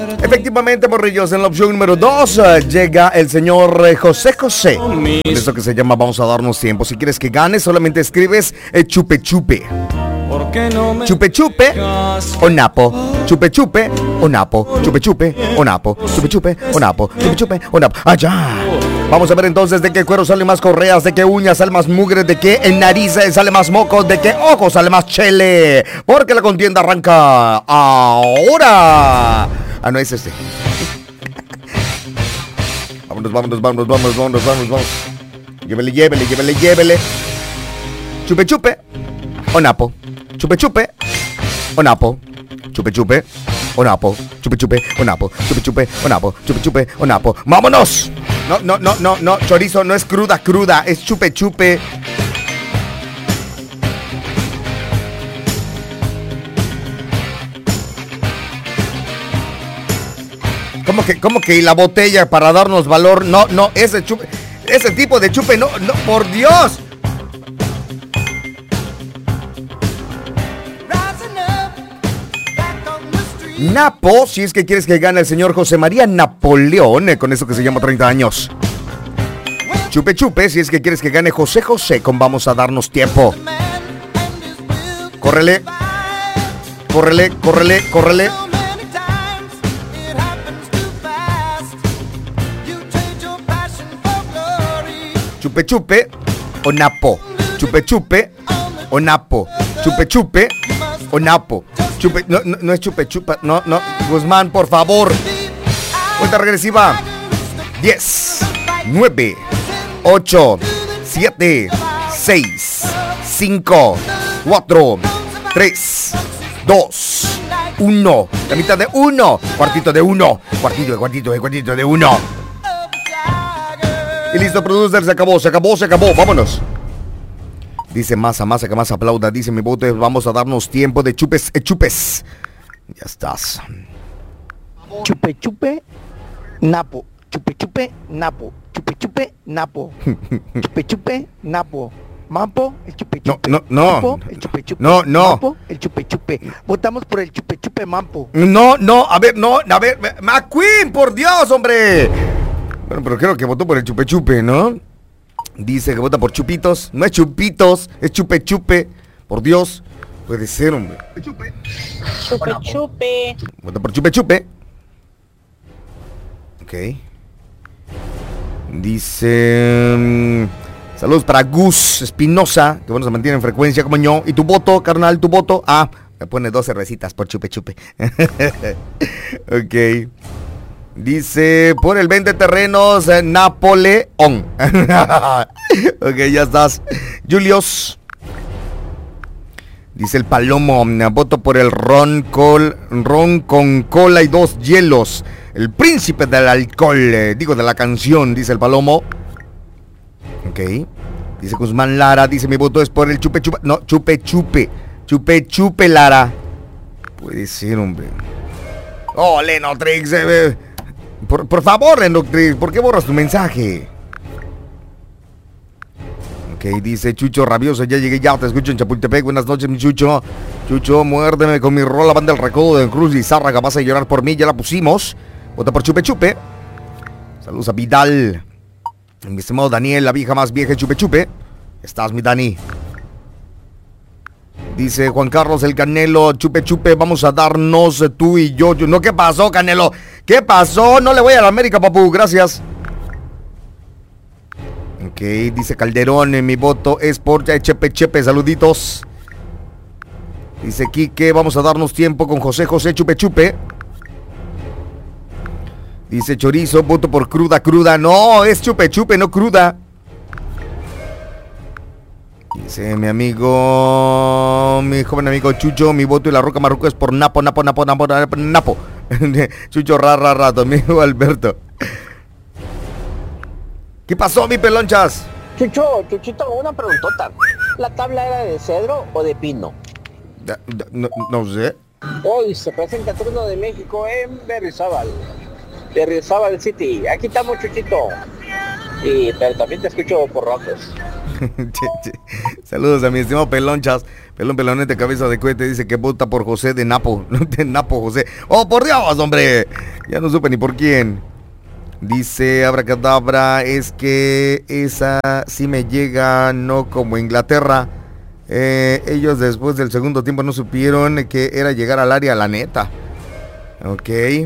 Efectivamente, morrillos, en la opción número 2 llega el señor José José. Con eso que se llama Vamos a darnos tiempo. Si quieres que ganes, solamente escribes chupe chupe. Chupe chupe o napo. Chupe chupe o napo. Chupe chupe o napo. Chupe chupe o napo. Chupe chupe o napo. Allá. Vamos a ver entonces de qué cuero sale más correas, de qué uñas sale más mugre, de qué en narices sale más moco, de qué ojos sale más chele. Porque la contienda arranca ahora. Ah, no es este. Vámonos. Llévele. Chupe chupe o napo. Chupe chupe o napo. Chupe chupe o napo. Chupe chupe o napo. Chupe chupe o napo. Chupe chupe o napo. ¡Vámonos! No, chorizo, no es cruda, es chupe chupe. ¿Cómo que la botella para darnos valor? No, ese tipo de chupe, no, por Dios. Napo, si es que quieres que gane el señor José María Napoleón, con eso que se llama 30 años. Chupe chupe, si es que quieres que gane José José, con Vamos a darnos tiempo. Córrele. Chupe chupe o napo. Chupe chupe o napo. Chupe chupe o napo. Chupe, no es chupe chupa. No. Guzmán, por favor. Cuenta regresiva. 10, 9, 8, 7, 6, 5, 4, 3, 2, 1. La mitad de 1. Cuartito de 1. Cuartito de 1. Y listo, producer, se acabó. Vámonos. Dice Masa, que más aplauda. Dice mi voto es Vamos a darnos tiempo de chupes. Ya estás. Chupe chupe, napo. Chupe chupe, napo. Chupe chupe, napo. Chupe chupe, napo. Mampo, el chupe chupe. No. Mampo, el chupe chupe. No. Mampo, el chupe chupe. Votamos por el chupe chupe mampo. No. A ver, McQueen, por Dios, hombre. Bueno, pero creo que votó por el chupe chupe, ¿no? Dice que vota por chupitos. No es chupitos, es chupe chupe. Por Dios, puede ser, hombre. Chupe. Vota por chupe chupe. Ok. Dice... saludos para Gus Espinosa, que bueno, se mantiene en frecuencia como yo. ¿Y tu voto, carnal? ¿Tu voto? Ah, me pone 2 cervecitas por chupe chupe. Ok. Dice, por el vende terrenos Napoleón. Ok, ya estás. Julius. Dice el Palomo, voto por el ron con cola y 2 hielos. El príncipe del alcohol, digo de la canción, dice el Palomo. Ok. Dice Guzmán Lara, dice mi voto es por el chupe chupe. No, chupe chupe. Chupe chupe Lara. Puede ser, hombre. Oh, Lenotrix, por favor, Lenotrix, ¿por qué borras tu mensaje? Ok, dice Chucho Rabioso, ya llegué, ya te escucho en Chapultepec. Buenas noches, mi Chucho. Chucho, muérdeme con mi rola, banda del recodo de Cruz y Zárraga. Vas a llorar por mí, ya la pusimos. Vota por chupe chupe. Saludos a Vidal. Mi estimado Daniel, la vieja más vieja, chupe chupe. Estás, mi Dani. Dice Juan Carlos el Canelo, chupe chupe, vamos a darnos tú y yo. No, ¿qué pasó, Canelo? ¿Qué pasó? No le voy a la América, papu, gracias. Ok, dice Calderón, mi voto es por chepe chepe, saluditos. Dice Quique, vamos a darnos tiempo con José José, chupe chupe. Dice Chorizo, voto por cruda. No, es chupe chupe, no cruda. Dice mi joven amigo Chucho, mi voto y la Roca Marruco es por Napo. Chucho, ra, tu amigo Alberto. ¿Qué pasó, mi pelonchas? Chuchito, una preguntota. ¿La tabla era de cedro o de pino? No sé. Hoy se presenta Trueno de México en Berriozábal City. Aquí estamos, Chuchito. Pero también te escucho por rojos. Saludos a mi estimado Pelonchas. Pelonete, cabeza de cohete, dice que vota por José de Napo. De Napo, José. ¡Oh, por Dios, hombre! Ya no supe ni por quién. Dice Abracadabra, es que esa sí me llega, no como Inglaterra. Ellos después del segundo tiempo no supieron que era llegar al área, la neta. Ok.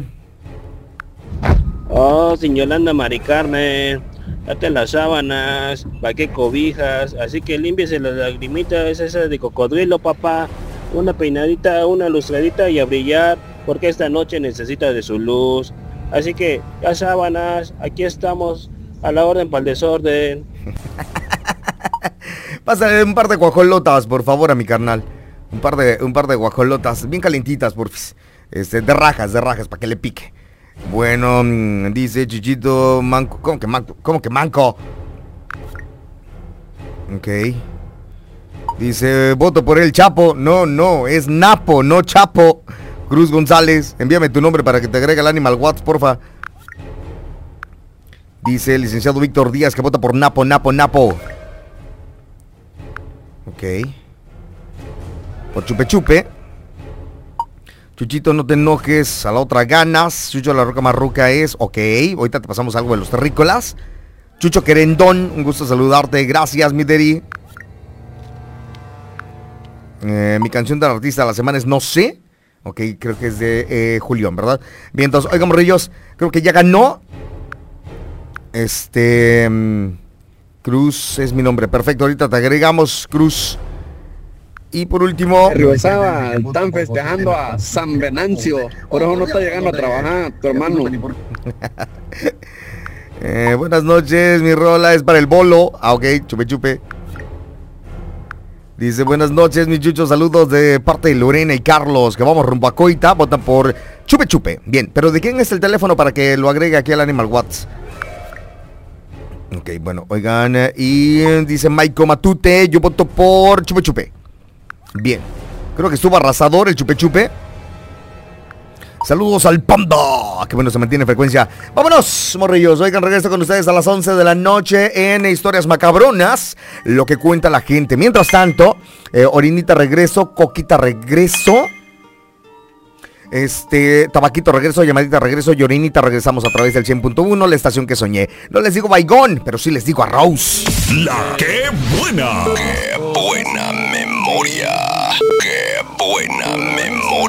Oh, sin Yolanda Mari Carmen, date las sábanas, pa' qué cobijas, así que límpiese las lagrimitas esas de cocodrilo, papá. Una peinadita, una lustradita y a brillar, porque esta noche necesita de su luz. Así que, ya sábanas, aquí estamos, a la orden para el desorden. Pásale un par de guajolotas, por favor, a mi carnal. Un par de guajolotas, bien calientitas, porfis. De rajas, para que le pique. Bueno, dice Chichito Manco. ¿Cómo que manco? Ok. Dice, voto por el Chapo. No, es Napo, no Chapo. Cruz González, envíame tu nombre para que te agregue al Animal WhatsApp, porfa. Dice el licenciado Víctor Díaz que vota por Napo. Ok. Por Chupe. Chuchito, no te enojes, a la otra ganas. Chucho la Roca Marruca es, ok. Ahorita te pasamos algo de los terrícolas. Chucho Querendón, un gusto saludarte. Gracias, mi Deri. Mi canción del artista de la semana es No sé. Ok, creo que es de Julián, ¿verdad? Bien, entonces, oigan, morrillos, creo que ya ganó. Cruz es mi nombre. Perfecto, ahorita te agregamos, Cruz. Y por último... Ribesaba, están festejando a San Venancio. Por eso no está llegando a trabajar, tu hermano. Buenas noches, mi rola es para el bolo. Ok, chupe. Dice, buenas noches, mis chuchos, saludos de parte de Lorena y Carlos, que vamos rumbo a Coita, votan por Chupe. Bien, pero ¿de quién es el teléfono para que lo agregue aquí al Animal Watts? Ok, bueno, oigan, y dice Maiko Matute, yo voto por Chupe. Bien, creo que estuvo arrasador el Chupe. Saludos al Panda, que bueno, se mantiene en frecuencia. Vámonos, morrillos. Oigan, regreso con ustedes a las 11 de la noche en Historias Macabronas, lo que cuenta la gente. Mientras tanto, Orinita regreso, Coquita regreso, Tabaquito regreso, Llamadita regreso y Orinita regresamos a través del 100.1, la estación que soñé. No les digo Baigón, pero sí les digo Arroz. La que buena. Qué buena memoria. Qué buena memoria.